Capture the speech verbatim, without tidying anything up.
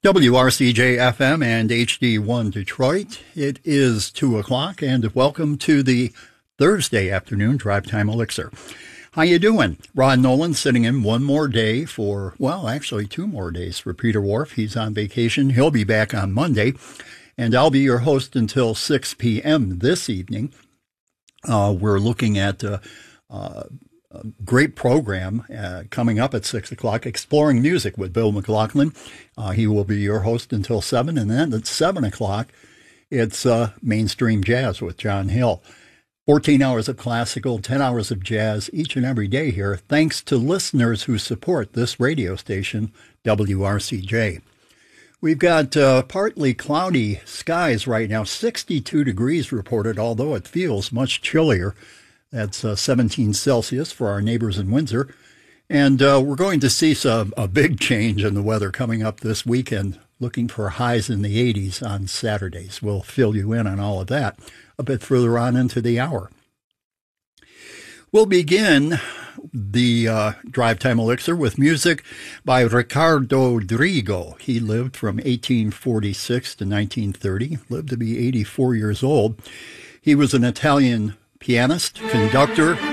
W R C J F M and H D one Detroit. It is two o'clock, and welcome to the Thursday afternoon Drive Time Elixir. How you doing? Ron Nolan sitting in one more day for, well, actually two more days for Peter Wharf. He's on vacation. He'll be back on Monday, and I'll be your host until six p.m. this evening. Uh, we're looking at uh, uh, a great program uh, coming up at six o'clock, Exploring Music with Bill McLaughlin. Uh, he will be your host until seven, and then at seven o'clock, it's uh, Mainstream Jazz with John Hill. fourteen hours of classical, ten hours of jazz each and every day here, thanks to listeners who support this radio station, W R C J. We've got uh, partly cloudy skies right now, sixty-two degrees reported, although it feels much chillier. That's uh, seventeen Celsius for our neighbors in Windsor. And uh, we're going to see some, a big change in the weather coming up this weekend, looking for highs in the eighties on Saturdays. We'll fill you in on all of that a bit further on into the hour. We'll begin the uh, Drive Time Elixir with music by Ricardo Drigo. He lived from eighteen forty-six to nineteen thirty, lived to be eighty-four years old. He was an Italian pianist, conductor,